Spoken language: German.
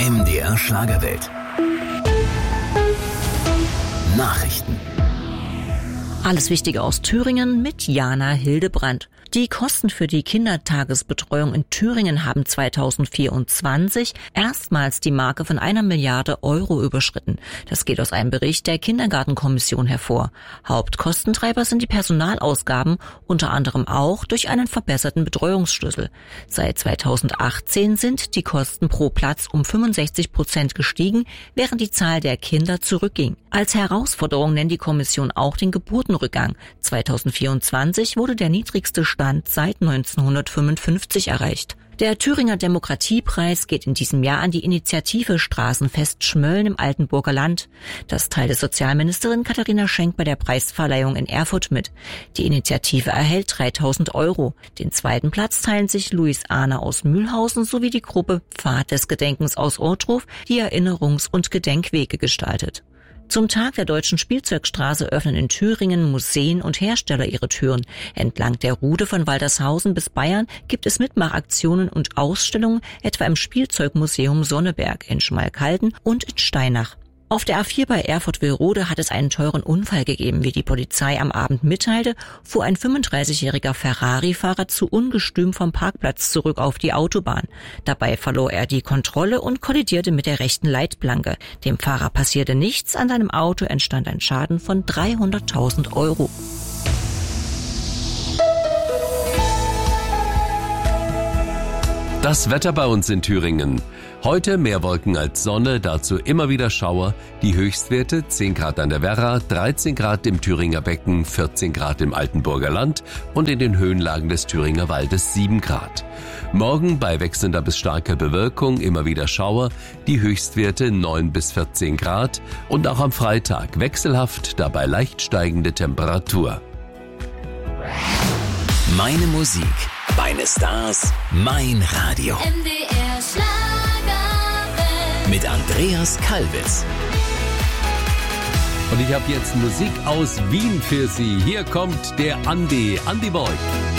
MDR Schlagerwelt. Nachrichten. Alles Wichtige aus Thüringen mit Jana Hildebrandt. Die Kosten für die Kindertagesbetreuung in Thüringen haben 2024 erstmals die Marke von 1 Milliarde Euro überschritten. Das geht aus einem Bericht der Kindergartenkommission hervor. Hauptkostentreiber sind die Personalausgaben, unter anderem auch durch einen verbesserten Betreuungsschlüssel. Seit 2018 sind die Kosten pro Platz um 65% gestiegen, während die Zahl der Kinder zurückging. Als Herausforderung nennt die Kommission auch den Geburtenrückgang. 2024 wurde der niedrigste Stand seit 1955 erreicht. Der Thüringer Demokratiepreis geht in diesem Jahr an die Initiative Straßenfest Schmölln im Altenburger Land. Das teilte Sozialministerin Katharina Schenk bei der Preisverleihung in Erfurt mit. Die Initiative erhält 3.000 Euro. Den zweiten Platz teilen sich Luis Ahner aus Mühlhausen sowie die Gruppe Pfad des Gedenkens aus Ohrdruf, die Erinnerungs- und Gedenkwege gestaltet. Zum Tag der Deutschen Spielzeugstraße öffnen in Thüringen Museen und Hersteller ihre Türen. Entlang der Route von Waltershausen bis Bayern gibt es Mitmachaktionen und Ausstellungen, etwa im Spielzeugmuseum Sonneberg in Schmalkalden und in Steinach. Auf der A4 bei Erfurt-Willrode hat es einen teuren Unfall gegeben. Wie die Polizei am Abend mitteilte, fuhr ein 35-jähriger Ferrari-Fahrer zu ungestüm vom Parkplatz zurück auf die Autobahn. Dabei verlor er die Kontrolle und kollidierte mit der rechten Leitplanke. Dem Fahrer passierte nichts, an seinem Auto entstand ein Schaden von 300.000 Euro. Das Wetter bei uns in Thüringen. Heute mehr Wolken als Sonne, dazu immer wieder Schauer. Die Höchstwerte 10 Grad an der Werra, 13 Grad im Thüringer Becken, 14 Grad im Altenburger Land und in den Höhenlagen des Thüringer Waldes 7 Grad. Morgen bei wechselnder bis starker Bewölkung immer wieder Schauer, die Höchstwerte 9 bis 14 Grad und auch am Freitag wechselhaft, dabei leicht steigende Temperatur. Meine Musik, meine Stars, mein Radio. MDR Schlagerwelt. Mit Andreas Kalbitz. Und ich habe jetzt Musik aus Wien für Sie. Hier kommt der Andi Boy.